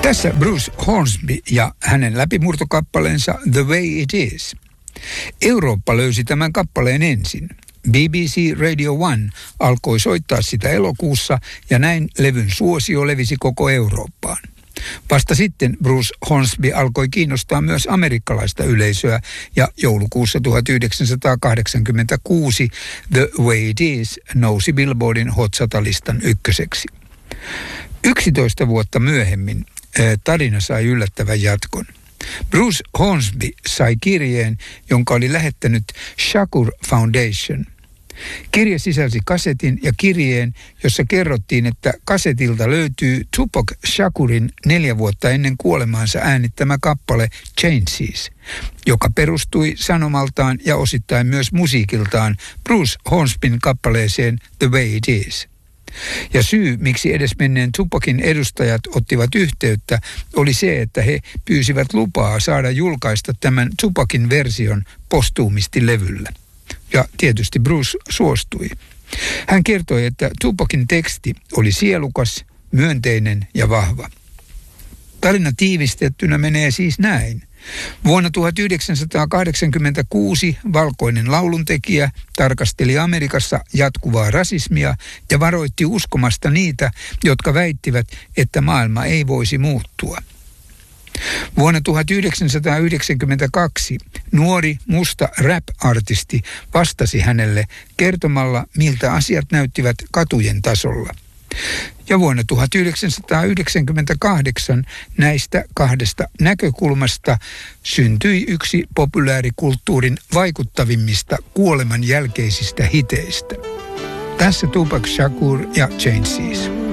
Tässä Bruce Hornsby ja hänen läpimurtokappaleensa The Way It Is. Eurooppa löysi tämän kappaleen ensin. BBC Radio 1 alkoi soittaa sitä elokuussa ja näin levyn suosio levisi koko Eurooppaan. Vasta sitten Bruce Hornsby alkoi kiinnostaa myös amerikkalaista yleisöä ja joulukuussa 1986 The Way It Is nousi Billboardin Hot 100-listan ykköseksi. 11 vuotta myöhemmin tarina sai yllättävän jatkon. Bruce Hornsby sai kirjeen, jonka oli lähettänyt Shakur Foundation. Kirje sisälsi kasetin ja kirjeen, jossa kerrottiin, että kasetilta löytyy Tupac Shakurin 4 vuotta ennen kuolemaansa äänittämä kappale Changes, joka perustui sanomaltaan ja osittain myös musiikiltaan Bruce Hornsbyn kappaleeseen The Way It Is. Ja syy, miksi edesmenneen Tupacin edustajat ottivat yhteyttä, oli se, että he pyysivät lupaa saada julkaista tämän Tupacin version postuumisti levyllä. Ja tietysti Bruce suostui. Hän kertoi, että Tupacin teksti oli sielukas, myönteinen ja vahva. Tarina tiivistettynä menee siis näin. Vuonna 1986 valkoinen lauluntekijä tarkasteli Amerikassa jatkuvaa rasismia ja varoitti uskomasta niitä, jotka väittivät, että maailma ei voisi muuttua. Vuonna 1992 nuori musta rap-artisti vastasi hänelle kertomalla, miltä asiat näyttivät katujen tasolla. Ja vuonna 1998 näistä 2 näkökulmasta syntyi yksi populaarikulttuurin vaikuttavimmista kuoleman jälkeisistä hiteistä. Tässä Tupac Shakur ja Changes.